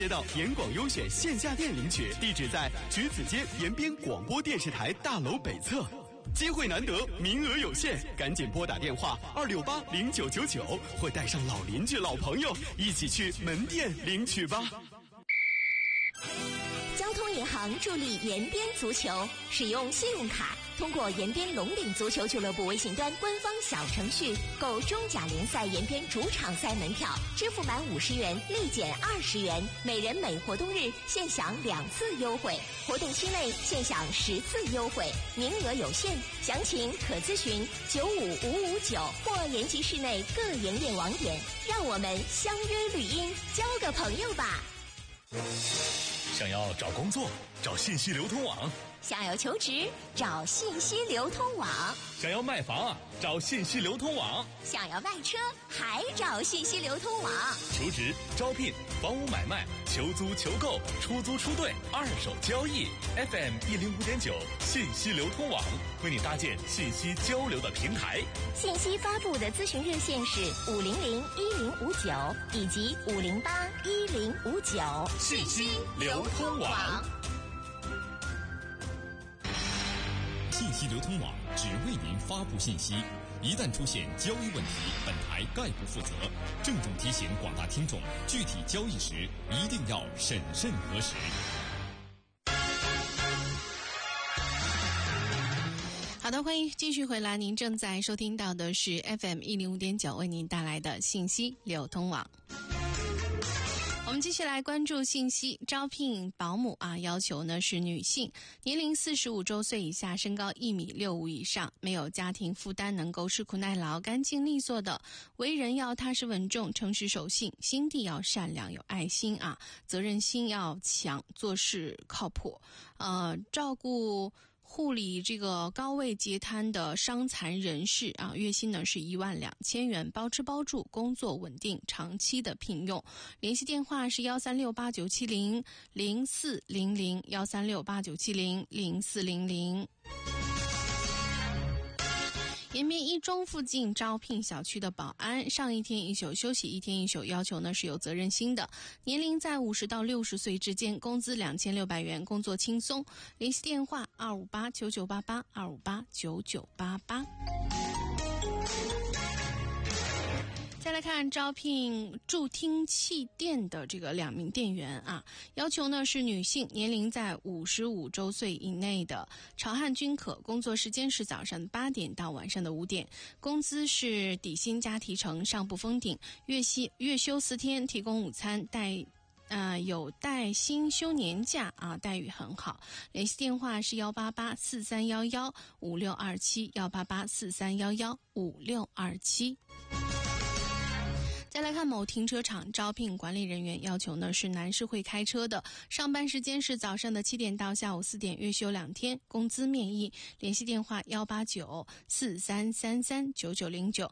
接到盐广优选线下店领取，地址在橘子街延边广播电视台大楼北侧。机会难得，名额有限，赶紧拨打电话2680999，或带上老邻居、老朋友一起去门店领取吧。 交通银行助力延边足球，使用信用卡通过延边龙鼎足球俱乐部微信端官方小程序购中甲联赛延边主场赛门票，支付满50元立减20元，每人每活动日限享2次优惠，活动期内限享10次优惠，名额有限，详情可咨询95559或延吉市内各营业网点。让我们相约绿茵，交个朋友吧。 想要找工作，找信息流通网； 想要求职，找信息流通网； 想要卖房啊，找信息流通网； 想要卖车，还找信息流通网。 求职、招聘、房屋买卖、求租、求购、出租、出兑、二手交易 ，FM 105.9信息流通网为你搭建信息交流的平台。 信息发布的咨询热线是5001059以及5081059。 信息流通网。 信息流通网只为您发布信息，一旦出现交易问题，本台概不负责。郑重提醒广大听众，具体交易时一定要审慎核实。 好的，欢迎继续回来，您正在收听到的是 FM 105.9为您带来的信息流通网。我们继续来关注信息，招聘保姆要求呢是女性，年龄45周岁以下，身高1.65米以上，没有家庭负担，能够吃苦耐劳，干净利索的，为人要踏实稳重，诚实守信，心地要善良有爱心责任心要强，做事靠谱，照顾护理这个高位截瘫的伤残人士月薪呢是12000元，包吃包住，工作稳定，长期的聘用。联系电话是13689700400 13689700400。延边一中附近招聘小区的保安，上一天一宿，休息一天一宿，要求呢是有责任心的，年龄在50到60岁之间，工资2600元，工作轻松。联系电话2589988 2589988。再来看招聘助听器店的这个2名店员要求呢是女性，年龄在55周岁以内的，潮汉均可，工作时间是早上8点到晚上的5点，工资是底薪加提成，上不封顶，月休4天，提供午餐，有带薪休年假待遇很好。联系电话是1884311 5627 1884311 5627。再来看某停车场招聘管理人员，要求呢是男士会开车的，上班时间是早上的7点到下午4点，月休2天，工资面议。联系电话18943339909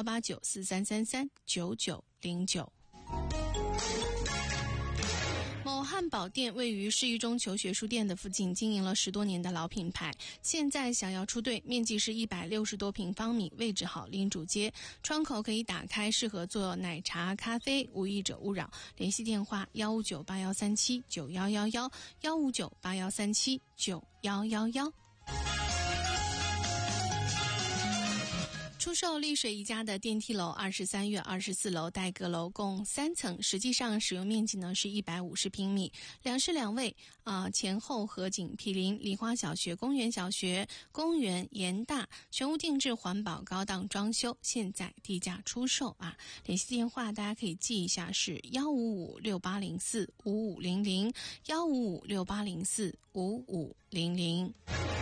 18943339909。某汉堡店位于市一中求学书店的附近，经营了10多年的老品牌，现在想要出队，面积是160多平方米，位置好，临主街，窗口可以打开，适合做奶茶、咖啡，无益者勿扰。联系电话15981379111 15981379111。出售丽水一家的电梯楼23月24楼带阁楼，共3层，实际上使用面积呢是150平米，2室2卫前后合景毗邻梨花小学、公园小学、公园严大，全屋定制环保高档装修，现在低价出售联系电话大家可以记一下是1556804 5500 1556804 5500。